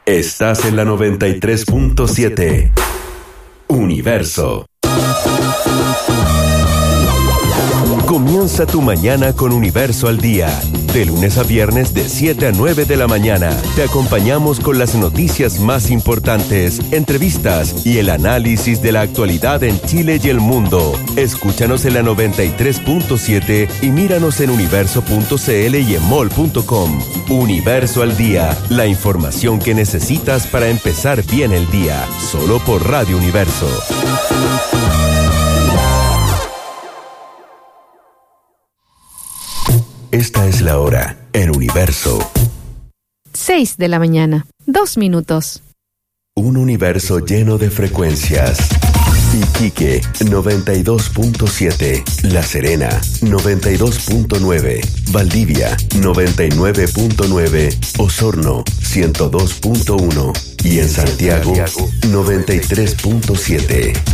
Estás en la 93.7. Universo. Comienza tu mañana con Universo al Día. De lunes a viernes de 7 a 9 de la mañana. Te acompañamos con las noticias más importantes, entrevistas y el análisis de la actualidad en Chile y el mundo. Escúchanos en la 93.7 y míranos en universo.cl y en mall.com. Universo al Día. La información que necesitas para empezar bien el día. Solo por Radio Universo. Esta es la hora en Universo. 6 de la mañana, 2 minutos. Un universo lleno de frecuencias. Iquique, 92.7. La Serena, 92.9. Valdivia, 99.9. Osorno, 102.1. Y en Santiago, 93.7.